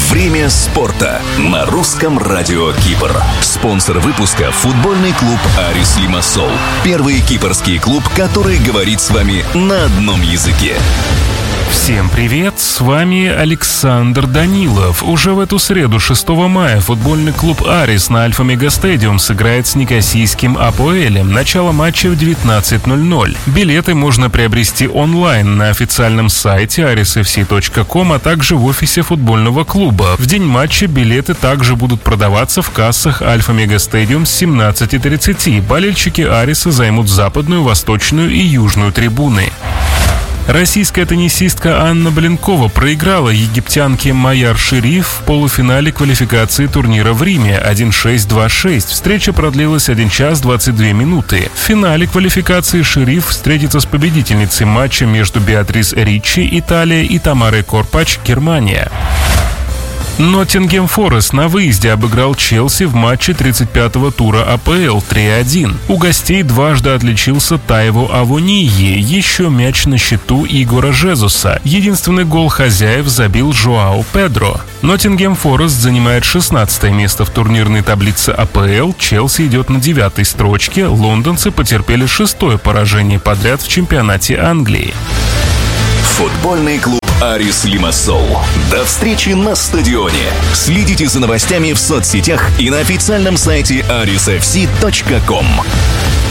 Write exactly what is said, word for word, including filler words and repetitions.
Время спорта на русском радио Кипр. Спонсор выпуска — футбольный клуб «Арис Лимассол». Первый кипрский клуб, который говорит с вами на одном языке. Всем привет, с вами Александр Данилов. Уже в эту среду, шестого мая, футбольный клуб «Арис» на Альфа-Мега Стадиум сыграет с никосийским «Апоэлем». Начало матча в девятнадцать ноль ноль. Билеты можно приобрести онлайн на официальном сайте арис эф си точка ком, а также в офисе футбольного клуба. В день матча билеты также будут продаваться в кассах Альфа-Мега Стадиум с семнадцати тридцати. Болельщики «Ариса» займут западную, восточную и южную трибуны. Российская теннисистка Анна Блинкова проиграла египтянке Майяр Шериф в полуфинале квалификации турнира в Риме один шесть два шесть. Встреча продлилась один час двадцать две минуты. В финале квалификации Шериф встретится с победительницей матча между Беатрис Риччи, Италия, и Тамарой Корпач, Германия. Ноттингем Форест на выезде обыграл Челси в матче тридцать пятого тура АПЛ три один. У гостей дважды отличился Тайво Авоние, еще мяч на счету Игора Жезуса. Единственный гол хозяев забил Жоао Педро. Ноттингем Форест занимает шестнадцатое место в турнирной таблице АПЛ, Челси идет на девятой строчке, лондонцы потерпели шестое поражение подряд в чемпионате Англии. Футбольный клуб «Арис Лимассол». До встречи на стадионе. Следите за новостями в соцсетях и на официальном сайте арис эф си точка ком.